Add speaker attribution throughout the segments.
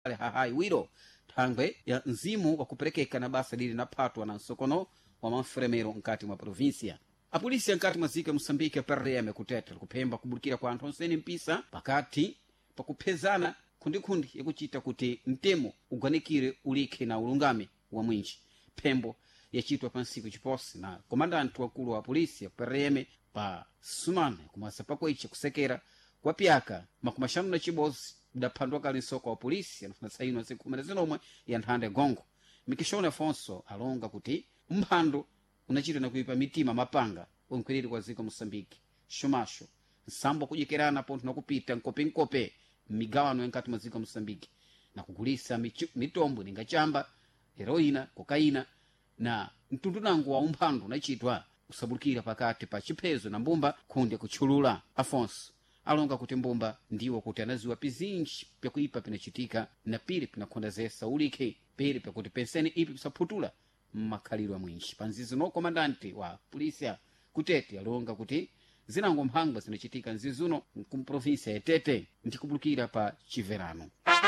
Speaker 1: hahai wiro thangwe ya mzimu wa kuperekeka na basa lili naphatwa na msokono wa mafuremero nkati mwa provinsia. Apolisi nkati mwa zika Mosambike PRM kuteta kupemba kubulikira kwa anthu onsene mpisa pakati pakuphezana khundikhundi yakuchita kuti mtemo uganikire ulikhe na ulungame wa mwinji. Phembo yachitwa pa nsiku chiposi na komandanti wakulu wa polisi ya PRM pa sumana kumasa pakweicha kusekera kwa pyaka makumashanu na chibozi daphandwa kali nsoko wa polisi anafuna saino na siku 11 ya Nthanda Gongo. Mikishoni Afonso alonga kuti mphando unachita na kuipa mitima mapanga onkwiriri kwa zika Mosambike shumasho nsambo kujikerana ponto na kupita nkope migawano yankati mwa zika Mosambike na kugulisa mitombo ningachamba heroina kokaina na mtundunango wa umphando unachitwa usabulukira pakati pa chiphezo na mbumba kundi kuchulula. Afonso alonga kuti mbumba ndiwo kuti anaziwa pizinji pyakuipa pinachitika na pili pinakhondazesa ulikhe pili pyakuti penseni ipi pisaputula mmakhaliro mwinji. Panzizi no komandanti wa polisia kutete alonga kuti zinango mphangwa zinachitika nzizuno kumprovinsia ya Tete ndikubulukira pa chiverano.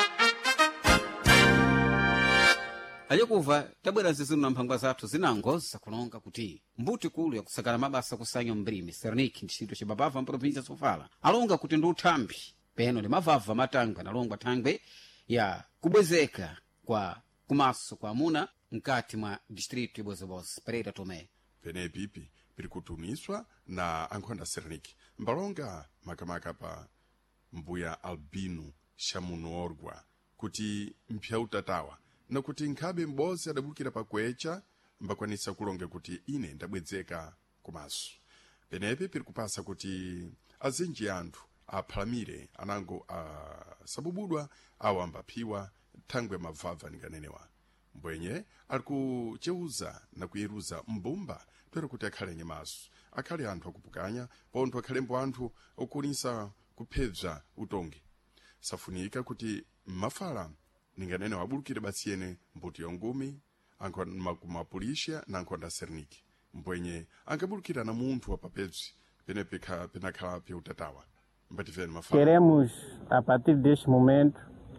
Speaker 1: Alikuva tabwera nzizuno na mphangwa zathu zinango zakulonga kuti mbuti kulu yakusakala mabasa kusanyo mbrimi Sernik ntchito cibabava mprovinsia Sofala alonga kuti ndi uthambi peno li mavava matangwe analongwa thangwe ya kubwezeka kwa kumaso kwa amuna nkati mwa district ibozobozi Pereira Tome.
Speaker 2: Penepipi pirikutuniswa na ankhonda Sernik mbalonga makamaka pa mbuya Albino Shamunorgwa kuti mpya utatawa na kuti nkhabe mbozi adabukira pakwecha mbakwanisa kulonga kuti ine ndabwedzeka kumaso. Penepi pirikupasa kuti azinji anthu aphalamire anango asabubudwa awambaphiwa thangwe mavava ninganenewa. Mbwenye alikucheuza na kuyeruza mbumba twera kuti akhale nyemaso akhale anthu akupukanya pontho akhalembo anthu okulisa kuphebza utongi. Safunika kuti mafala ninganene wabulukire basiyene mbuti yongumi ankhonda mapulisha na ankhonda Sernik mbwenye angabulukira na munthu wa papebzi penakhala pya utatawa mbativeni mafala.
Speaker 3: Queremos a partir deste momento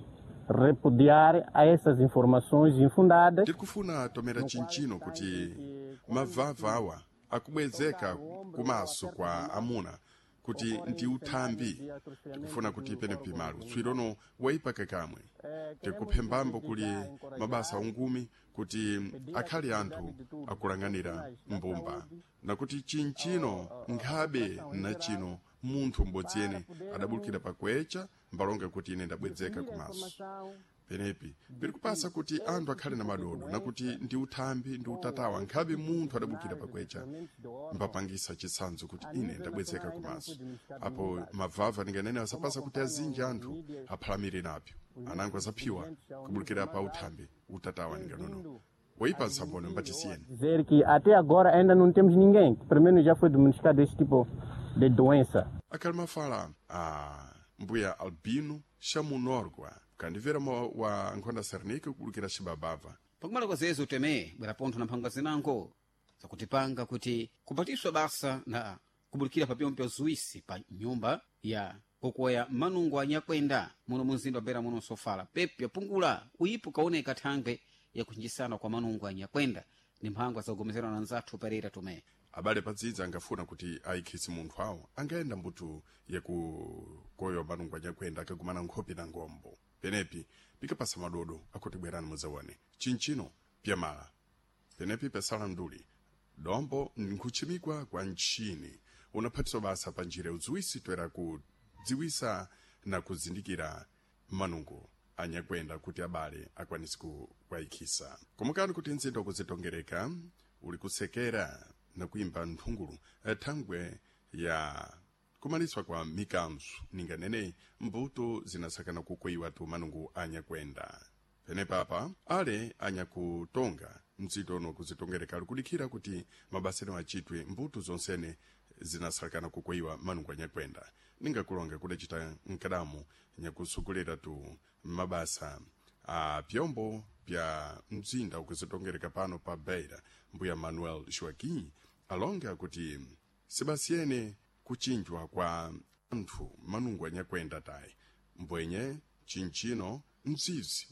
Speaker 3: repudiar a essas informações infundadas.
Speaker 2: Tikufuna tomera chinchino kuti mavava awa akubwezeka kumaso kwa amuna kuti ndi uthambi. Tikufuna kuti pene pimalu tswirono waipaka kamwe tikuphembambo kuli mabasa ungumi kuti akhali anthu akulanganira mbumba na kuti chinchino nkhabe na chino munthu mbodziyene adabulukira pakwecha mbalonga kuti ine ndabwedzeka kumaso. Penepi pirikupasa kuti anthu akhale na madodo na kuti ndi uthambi ndi utatawa nkhabe munthu adabulukira pakwecha mbapangisa chisanzo kuti ine ndabwedzeka kumaso. Apo mavava ninganene asapasa kuti azinji anthu aphalamire napyo anango azaphiwa kubulukira pa uthambi utatawa ninganono. Waipa nsambone mbatisiyeni.
Speaker 3: Dizer que até agora ainda não temos ninguém que pelo menos já foi diagnosticado esse tipo de doença.
Speaker 2: Akali mafala mbuya Albino Shamunorgwa kandivera wa ankhonda Sernik kubulukira chibabava.
Speaker 1: Pakumala kwa zezo uteme bwera pontho na mphangwa zinango zakutipanga kuti kupatiswa basa na kubulukira papyompyo zuisi pa nyumba ya kukoya manungo anyakwenda muno munzinda wabera muno Sofala pepi yapungula uyipo kaoneka thangwe ya kuchinjisana kwa manungo anyakwenda ni mphangwa zagomezera na nzathu Pereira Tome.
Speaker 2: Abale padzidza angafuna kuti aikhisi munthu awo angaenda mbutu yakukoyo manungo anyakwenda akagumana nkhope na ngombo. Penepi pikapasa madodo akuti bwerani muzawane chinchino pyamala. Penepi pesala nduli dombo nkhuchimikwa kwa nchini unaphatiswa basa pa njira uzuwisi twera kudziwisa na kuzindikira manungo anyakwenda kuti abale akwanisi kuwaikhisa. Kumukani kuti nzinda ukuzitongereka uli kusekera na kuimba nthungulu thangwe ya kumaliswa kwa mikanzu ninganene mbuto zinasakana kukweyiwa tu manungo anyakwenda. Penepapa ale anyakutonga mzitono kuzitongereka likudikhira kuti mabaseno achitwe mbuto zonsene zinasakana kukweyiwa manungo anyakwenda. Ningakulonga kudachita nkadamu nyakusukulira tu mabasa pyombo pya mzinda ukuzitongereka pano pa Beira mbuya Manuel Joaquim alonga kuti sibasiyene kuchinjwa kwa anthu manungo anyakwenda tayi mbwenye chinchino mzizi